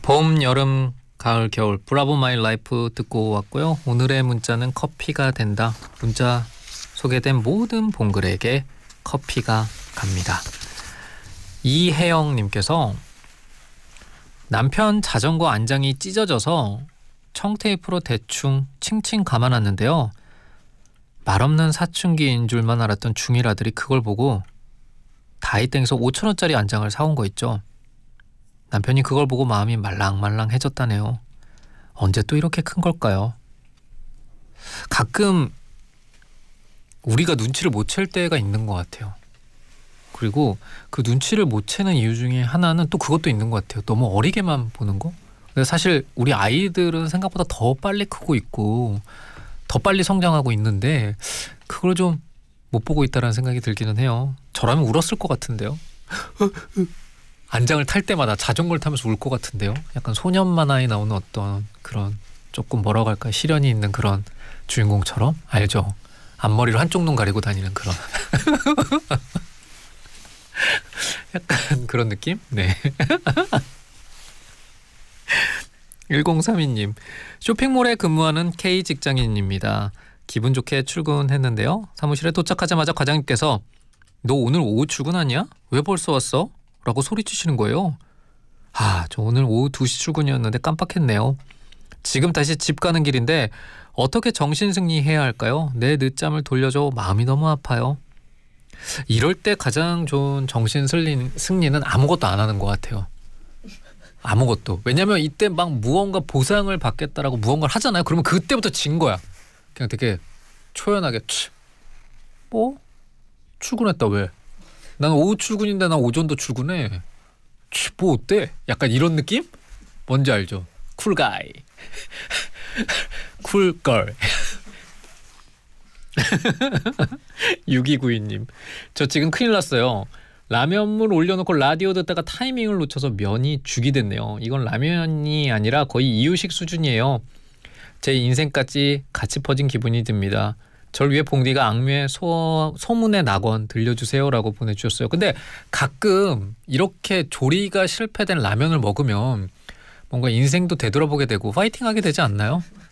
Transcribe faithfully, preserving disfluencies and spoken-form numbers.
봄, 여름, 가을, 겨울 브라보 마이 라이프 듣고 왔고요. 오늘의 문자는 커피가 된다. 문자 소개된 모든 봉글에게 커피가 갑니다. 이혜영님께서 남편 자전거 안장이 찢어져서 청테이프로 대충 칭칭 감아놨는데요. 말없는 사춘기인 줄만 알았던 중일 아들이 그걸 보고 다이땡에서 오천 원짜리 안장을 사온 거 있죠. 남편이 그걸 보고 마음이 말랑말랑해졌다네요. 언제 또 이렇게 큰 걸까요? 가끔 우리가 눈치를 못 챌 때가 있는 것 같아요. 그리고 그 눈치를 못 채는 이유 중에 하나는 또 그것도 있는 것 같아요. 너무 어리게만 보는 거? 근데 사실 우리 아이들은 생각보다 더 빨리 크고 있고 더 빨리 성장하고 있는데 그걸 좀 못 보고 있다는 생각이 들기는 해요. 저라면 울었을 것 같은데요. 안장을 탈 때마다 자전거를 타면서 울 것 같은데요. 약간 소년 만화에 나오는 어떤 그런 조금 뭐라고 할까요? 시련이 있는 그런 주인공처럼. 알죠? 앞머리로 한쪽 눈 가리고 다니는 그런 약간 그런 느낌? 네. 일공삼이 님 쇼핑몰에 근무하는 K 직장인입니다. 기분 좋게 출근했는데요. 사무실에 도착하자마자 과장님께서 너 오늘 오후 출근하냐? 왜 벌써 왔어? 라고 소리치시는 거예요. 아, 저 오늘 오후 두 시 출근이었는데 깜빡했네요. 지금 다시 집 가는 길인데 어떻게 정신승리해야 할까요? 내 늦잠을 돌려줘. 마음이 너무 아파요. 이럴 때 가장 좋은 정신승리는 아무것도 안 하는 것 같아요. 아무것도. 왜냐면 이때 막 무언가 보상을 받겠다라고 무언가를 하잖아요. 그러면 그때부터 진 거야. 그냥 되게 초연하게 치. 뭐? 출근했다 왜? 난 오후 출근인데 난 오전도 출근해. 치, 뭐 어때? 약간 이런 느낌? 뭔지 알죠? 쿨가이. 쿨걸. 육이구이 님 저 지금 큰일 났어요. 라면물 올려놓고 라디오 듣다가 타이밍을 놓쳐서 면이 죽이 됐네요. 이건 라면이 아니라 거의 이유식 수준이에요. 제 인생까지 같이 퍼진 기분이 듭니다. 절 위해 봉디가 악뮤의 소, 소문의 낙원 들려주세요 라고 보내주셨어요. 근데 가끔 이렇게 조리가 실패된 라면을 먹으면 뭔가 인생도 되돌아보게 되고 파이팅하게 되지 않나요?